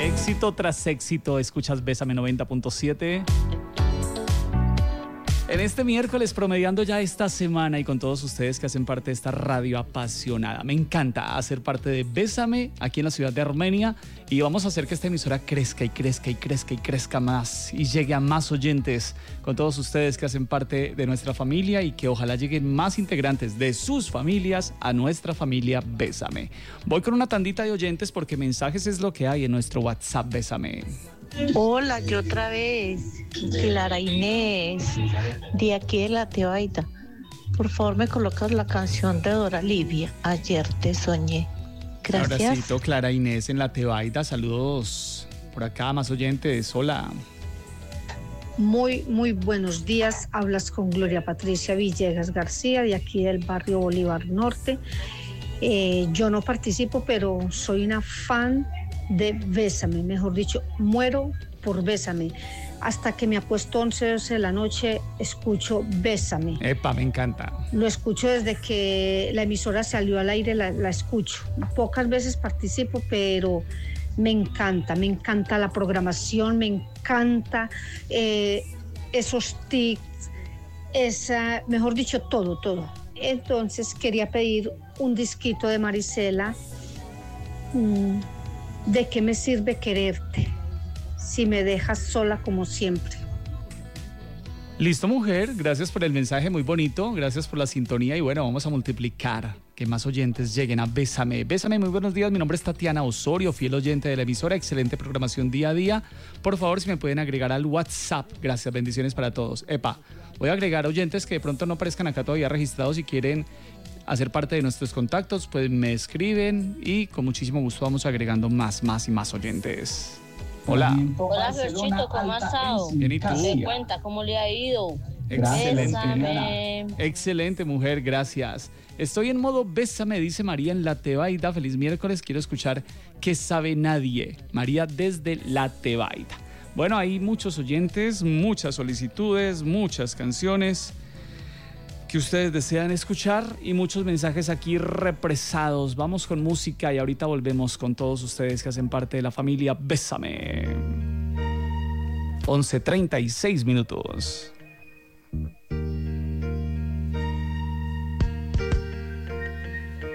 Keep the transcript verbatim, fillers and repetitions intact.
Éxito tras éxito, escuchas Bésame noventa punto siete. En este miércoles, promediando ya esta semana y con todos ustedes que hacen parte de esta radio apasionada. Me encanta hacer parte de Bésame aquí en la ciudad de Armenia y vamos a hacer que esta emisora crezca y crezca y crezca y crezca más y llegue a más oyentes con todos ustedes que hacen parte de nuestra familia y que ojalá lleguen más integrantes de sus familias a nuestra familia Bésame. Voy con una tandita de oyentes porque mensajes es lo que hay en nuestro WhatsApp Bésame. Hola, yo otra vez, Clara Inés, de aquí de La Tebaida. Por favor, me colocas la canción de Dora Livia, Ayer te soñé. Gracias. Abracito, Clara Inés en La Tebaida, saludos por acá, más oyentes, hola. Muy, muy buenos días, hablas con Gloria Patricia Villegas García, de aquí del barrio Bolívar Norte. Eh, yo no participo, pero soy una fan de Bésame, mejor dicho, muero por Bésame. Hasta que me apuesto once de la noche, escucho Bésame. Epa, me encanta. Lo escucho desde que la emisora salió al aire, la, la escucho. Pocas veces participo, pero me encanta, me encanta la programación, me encanta eh, esos tics, esa, mejor dicho, todo, todo. Entonces quería pedir un disquito de Marisela. Mmm, ¿De qué me sirve quererte si me dejas sola como siempre? Listo, mujer, gracias por el mensaje muy bonito, gracias por la sintonía y bueno, vamos a multiplicar que más oyentes lleguen a Bésame. Bésame, muy buenos días, mi nombre es Tatiana Osorio, fiel oyente de la emisora, excelente programación día a día. Por favor, si me pueden agregar al WhatsApp, gracias, bendiciones para todos. Epa, voy a agregar oyentes que de pronto no aparezcan acá todavía registrados si quieren hacer parte de nuestros contactos, pues me escriben y con muchísimo gusto vamos agregando más, más y más oyentes. Hola. Hola, Ferchito, ¿cómo has estado? Bien, ¿y tú? ¿Te cuenta cómo le ha ido? Excelente. Bésame. Excelente, mujer, gracias. Estoy en modo Bésame, dice María en La Tebaida. Feliz miércoles, quiero escuchar ¿Qué sabe nadie? María desde La Tebaida. Bueno, hay muchos oyentes, muchas solicitudes, muchas canciones que ustedes desean escuchar y muchos mensajes aquí represados. Vamos con música y ahorita volvemos con todos ustedes que hacen parte de la familia Bésame. once treinta y seis minutos.